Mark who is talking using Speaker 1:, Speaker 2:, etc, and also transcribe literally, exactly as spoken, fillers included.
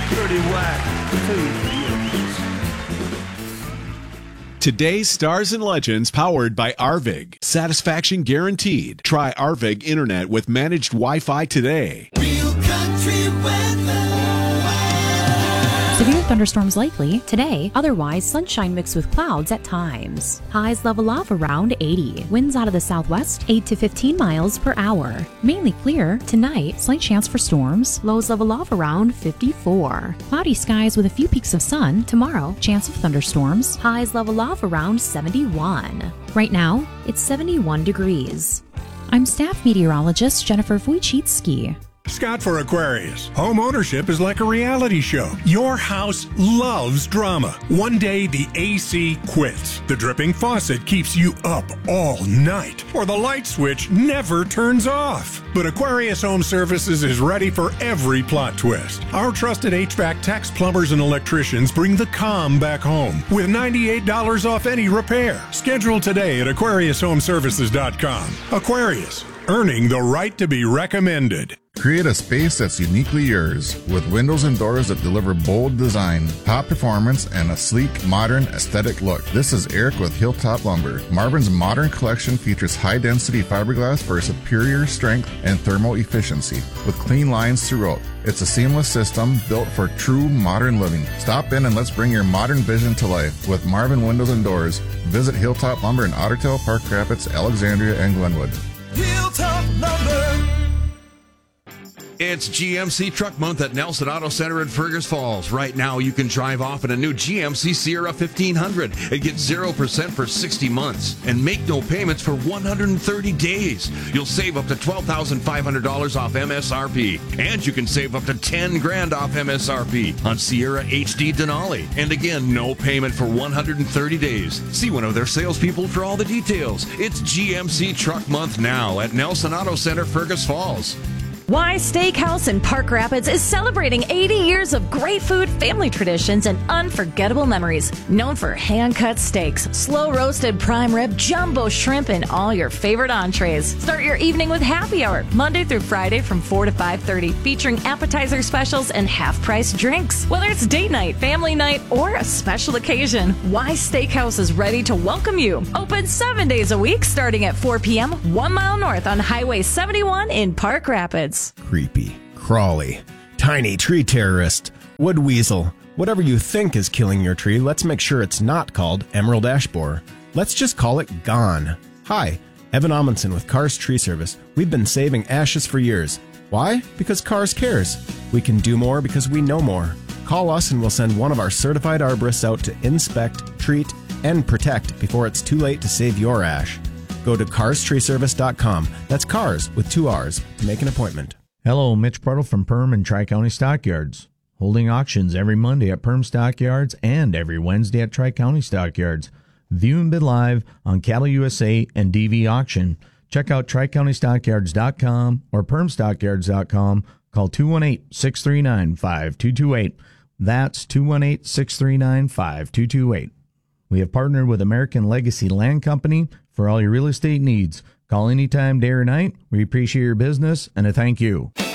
Speaker 1: Dirty Whack food for you.
Speaker 2: Today's Stars and Legends powered by Arvig. Satisfaction guaranteed. Try Arvig Internet with managed Wi-Fi today.
Speaker 3: Real country weather.
Speaker 4: Severe thunderstorms likely today, otherwise sunshine mixed with clouds at times. Highs level off around eighty. Winds out of the southwest, eight to fifteen miles per hour. Mainly clear tonight, slight chance for storms. Lows level off around fifty-four. Cloudy skies with a few peaks of sun. Tomorrow, chance of thunderstorms. Highs level off around seventy-one. Right now, it's seventy-one degrees. I'm staff meteorologist Jennifer Wojcicki.
Speaker 5: Scott for Aquarius. Home ownership is like a reality show. Your house loves drama. One day the A C quits. The dripping faucet keeps you up all night. Or the light switch never turns off. But Aquarius Home Services is ready for every plot twist. Our trusted H V A C techs, plumbers, and electricians bring the calm back home with ninety-eight dollars off any repair. Schedule today at Aquarius Home Services dot com. Aquarius, earning the right to be recommended.
Speaker 6: Create a space that's uniquely yours with windows and doors that deliver bold design, top performance, and a sleek, modern, aesthetic look. This is Eric with Hilltop Lumber. Marvin's modern collection features high-density fiberglass for superior strength and thermal efficiency with clean lines throughout. It's a seamless system built for true modern living. Stop in and let's bring your modern vision to life with Marvin Windows and Doors. Visit Hilltop Lumber in Ottertail, Park Rapids, Alexandria, and Glenwood.
Speaker 3: Hilltop Lumber.
Speaker 7: It's G M C Truck Month at Nelson Auto Center in Fergus Falls. Right now, you can drive off in a new G M C Sierra fifteen hundred and get zero percent for sixty months and make no payments for one hundred thirty days. You'll save up to twelve thousand five hundred dollars off M S R P. And you can save up to ten grand off M S R P on Sierra H D Denali. And again, no payment for one hundred thirty days. See one of their salespeople for all the details. It's G M C Truck Month now at Nelson Auto Center, Fergus Falls.
Speaker 8: Y Steakhouse in Park Rapids is celebrating eighty years of great food, family traditions, and unforgettable memories. Known for hand-cut steaks, slow-roasted prime rib, jumbo shrimp, and all your favorite entrees. Start your evening with happy hour, Monday through Friday from four to five thirty, featuring appetizer specials and half-price drinks. Whether it's date night, family night, or a special occasion, Y Steakhouse is ready to welcome you. Open seven days a week, starting at four p.m., one mile north on Highway seventy-one in Park Rapids.
Speaker 9: Creepy, crawly, tiny tree terrorist, wood weasel. Whatever you think is killing your tree, let's make sure it's not called emerald ash borer. Let's just call it gone. Hi, Evan Amundsen with Cars Tree Service. We've been saving ashes for years. Why? Because Cars cares. We can do more because we know more. Call us and we'll send one of our certified arborists out to inspect, treat, and protect before it's too late to save your ash. Go to cars tree service dot com. That's cars with two R's to make an appointment.
Speaker 10: Hello, Mitch Partle from Perm and Tri-County Stockyards. Holding auctions every Monday at Perm Stockyards and every Wednesday at Tri-County Stockyards. View and bid live on Cattle U S A and D V Auction. Check out tri county stockyards dot com or perm stockyards dot com. Call two one eight, six three nine, five two two eight. That's two one eight, six three nine, five two two eight. We have partnered with American Legacy Land Company for all your real estate needs. Call anytime, day or night. We appreciate your business and a thank you.